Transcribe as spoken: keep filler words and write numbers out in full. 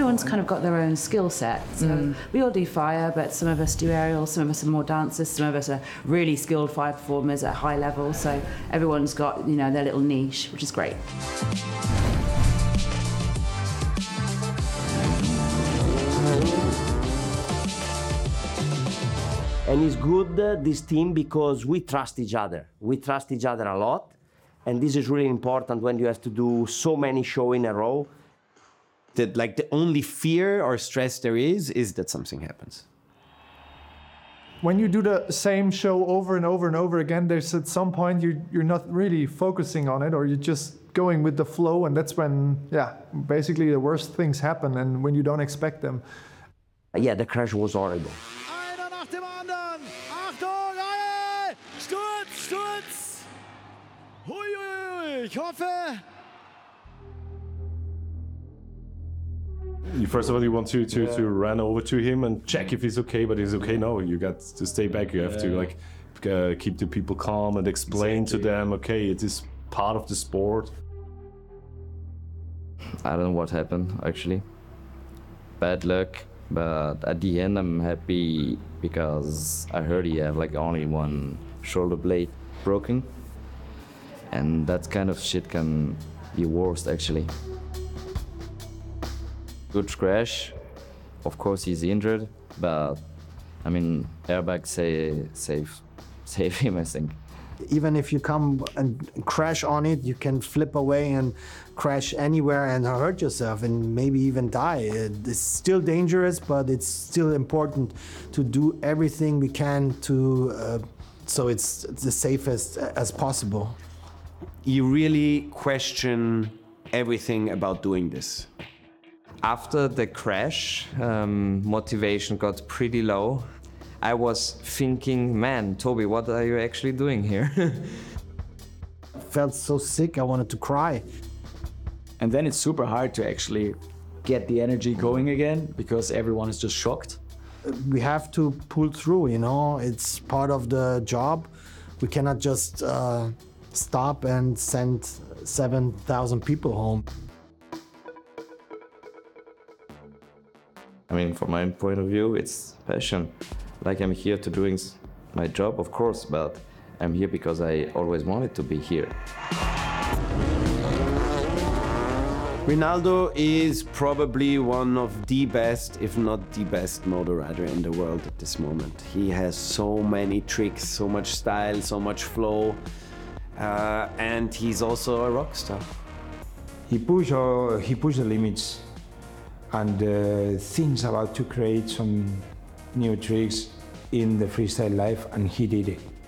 everyone's kind of got their own skill set. So Mm. we all do fire, but some of us do aerial, some of us are more dancers, some of us are really skilled fire performers at high level. So everyone's got, you know, their little niche, which is great. And it's good, uh, this team, because we trust each other. We trust each other a lot. And this is really important when you have to do so many shows in a row. That like the only fear or stress there is, is that something happens. When you do the same show over and over and over again, there's at some point you, you're not really focusing on it, or you're just going with the flow, and that's when, yeah, basically the worst things happen, and when you don't expect them. Yeah, the crash was horrible. Einer nach dem anderen. Achtung, alle! Sturz, Sturz! Hui, hui, hui. Ich hoffe... First of all, you want to, to, yeah. to run over to him and check if he's okay, but he's okay. No, you got to stay back. You have yeah. to like uh, keep the people calm and explain exactly. to them, okay, it is part of the sport. I don't know what happened, actually. Bad luck, but at the end I'm happy because I heard he have like only one shoulder blade broken. And that kind of shit can be worse, actually. Good crash. Of course he's injured, but I mean, airbags say, save, save him, I think. Even if you come and crash on it, you can flip away and crash anywhere and hurt yourself and maybe even die. It's still dangerous, but it's still important to do everything we can to, uh, so it's the safest as possible. You really question everything about doing this. After the crash, um, motivation got pretty low. I was thinking, man, Toby, what are you actually doing here? I felt so sick, I wanted to cry. And then it's super hard to actually get the energy going again because everyone is just shocked. We have to pull through, you know, it's part of the job. We cannot just uh, stop and send seven thousand people home. I mean, from my point of view, it's passion. Like, I'm here to doing my job, of course, but I'm here because I always wanted to be here. Rinaldo is probably one of the best, if not the best, motor rider in the world at this moment. He has so many tricks, so much style, so much flow, uh, and he's also a rock star. He pushed uh, he pushed the limits. And uh, thinks about to create some new tricks in the freestyle life, and he did it.